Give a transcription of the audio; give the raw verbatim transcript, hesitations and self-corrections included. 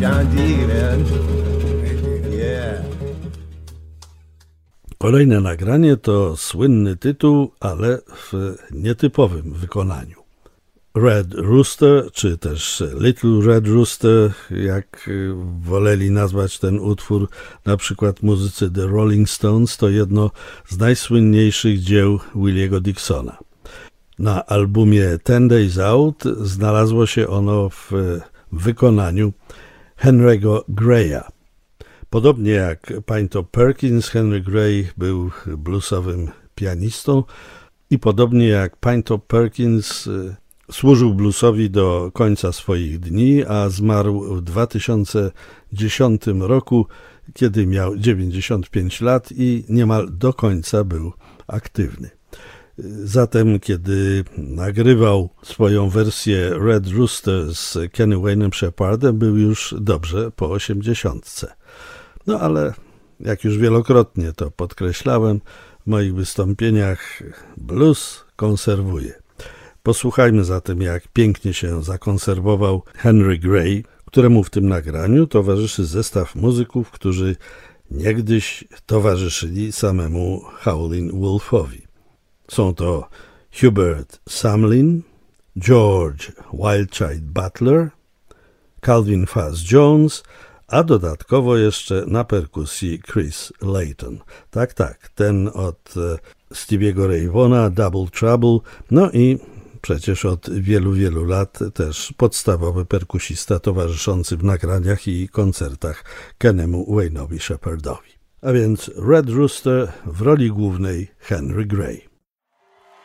John D, man. Yeah. Kolejne nagranie to słynny tytuł, ale w nietypowym wykonaniu. Red Rooster, czy też Little Red Rooster, jak woleli nazwać ten utwór na przykład muzycy The Rolling Stones, to jedno z najsłynniejszych dzieł Williego Dixona. Na albumie Ten Days Out znalazło się ono w wykonaniu Henry'ego Graya. Podobnie jak Pinto Perkins, Henry Gray był bluesowym pianistą i podobnie jak Pinto Perkins służył bluesowi do końca swoich dni, a zmarł w dwa tysiące dziesiątym roku, kiedy miał dziewięćdziesiąt pięć lat i niemal do końca był aktywny. Zatem, kiedy nagrywał swoją wersję Red Rooster z Kenny Wayne'em Shepherdem, był już dobrze po osiemdziesiątce. No ale, jak już wielokrotnie to podkreślałem, w moich wystąpieniach blues konserwuje. Posłuchajmy zatem, jak pięknie się zakonserwował Henry Gray, któremu w tym nagraniu towarzyszy zestaw muzyków, którzy niegdyś towarzyszyli samemu Howlin' Wolfowi. Są to Hubert Sumlin, George Wildchild Butler, Calvin Fuzz Jones, a dodatkowo jeszcze na perkusji Chris Layton. Tak, tak, ten od Stevie'ego Ray Vaughna, Double Trouble, no i przecież od wielu, wielu lat też podstawowy perkusista towarzyszący w nagraniach i koncertach Kenny'emu Wayne'owi Shepherdowi. A więc Red Rooster w roli głównej Henry Gray.